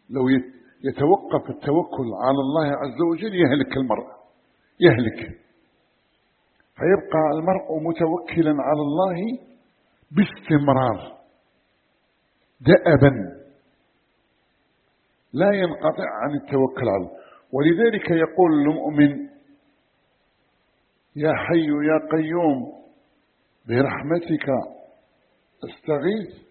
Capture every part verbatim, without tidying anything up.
لو يتوقف التوكل على الله عز وجل يهلك المرء، يهلك، فيبقى المرء متوكلا على الله باستمرار دأبا لا ينقطع عن التوكل على الله. ولذلك يقول المؤمن: يا حي يا قيوم برحمتك استغيث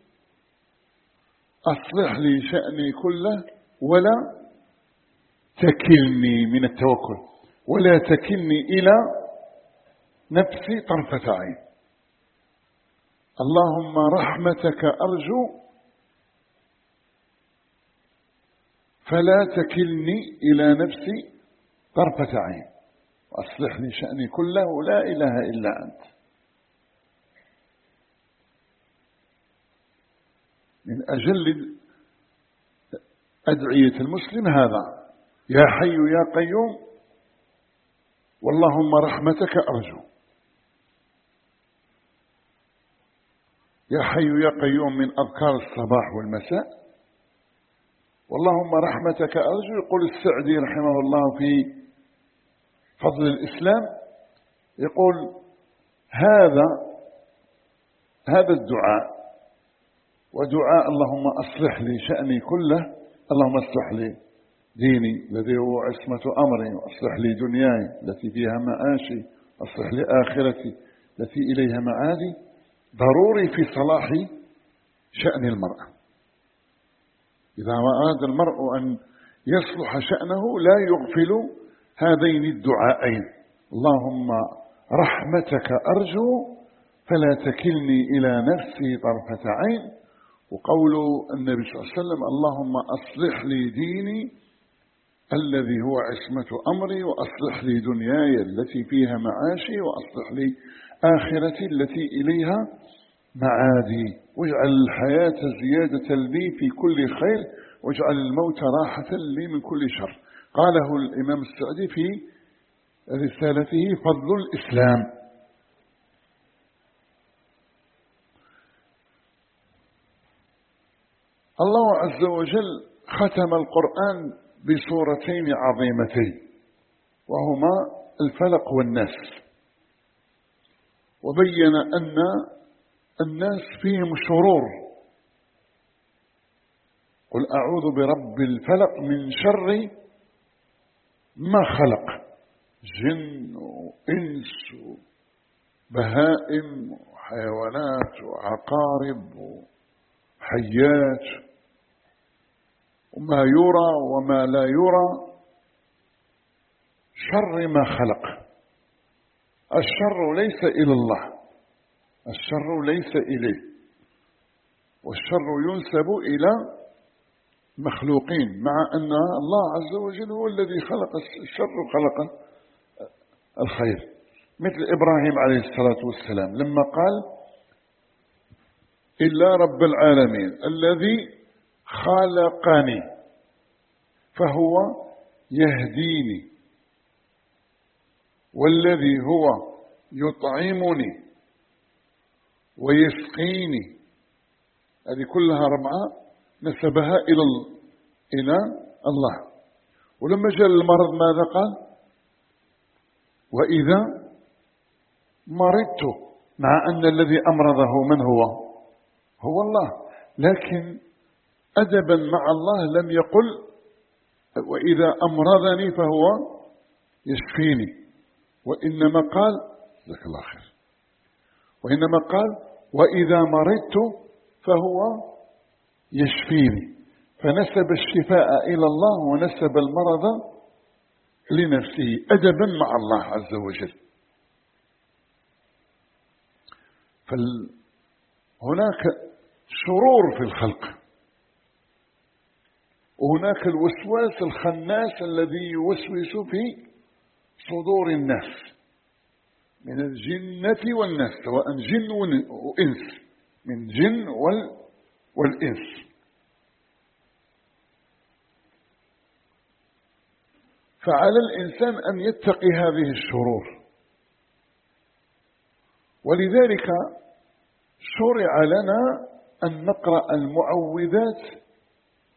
أصلح لي شأني كله ولا تكلني، من التوكل، ولا تكلني إلى نفسي طرفة عين. اللهم رحمتك أرجو فلا تكلني إلى نفسي طرفة عين وأصلح لي شأني كله لا إله إلا أنت. من أجل أدعية المسلم هذا: يا حي يا قيوم واللهم رحمتك أرجو. يا حي يا قيوم من أذكار الصباح والمساء. واللهم رحمتك أرجو يقول السعدي رحمه الله في فضل الإسلام، يقول: هذا هذا الدعاء ودعاء اللهم أصلح لي شأني كله، اللهم اصلح لي ديني الذي هو عصمة أمري، وأصلح لي دنياي التي فيها معاشي، أصلح لي آخرتي التي إليها معادي، ضروري في صلاح شأن المرأة. إذا أراد المرء أن يصلح شأنه لا يغفل هذين الدعاءين: اللهم رحمتك أرجو فلا تكلني إلى نفسي طرفة عين، وقول النبي صلى الله عليه وسلم: اللهم أصلح لي ديني الذي هو عصمة أمري، وأصلح لي دنياي التي فيها معاشي، وأصلح لي آخرتي التي إليها معادي، واجعل الحياة زيادة لي في كل خير، واجعل الموت راحة لي من كل شر. قاله الإمام السعدي في رسالته فضل الإسلام. الله عز وجل ختم القرآن بسورتين عظيمتين، وهما الفلق والناس، وبين أن الناس فيهم شرور. قل أعوذ برب الفلق من شر ما خلق، جن وإنس وبهائم وحيوانات وعقارب وحيات وما يرى وما لا يرى، شر ما خلق. الشر ليس إلى الله، الشر ليس إليه، والشر ينسب إلى مخلوقين، مع أن الله عز وجل هو الذي خلق الشر وخلق الخير. مثل إبراهيم عليه الصلاة والسلام لما قال: إلا رب العالمين الذي خلقني فهو يهديني، والذي هو يطعمني ويسقيني. هذه كلها ربعة نسبها إلى إلى الله. ولما جاء المرض ماذا قال؟ وإذا مرضت، مع أن الذي أمرضه من هو؟ هو الله، لكن أدبا مع الله لم يقل وإذا أمرضني فهو يشفيني، وإنما قال جزاك الله خير، وإنما قال وإذا مرضت فهو يشفيني، فنسب الشفاء إلى الله ونسب المرض لنفسه أدبا مع الله عز وجل. فهناك شرور في الخلق، وهناك الوسواس الخناس الذي يوسوس في صدور الناس من الجنة والناس، سواء جن وإنس، من جن والإنس. فعلى الإنسان أن يتقي هذه الشرور، ولذلك شرع لنا أن نقرأ المعوذات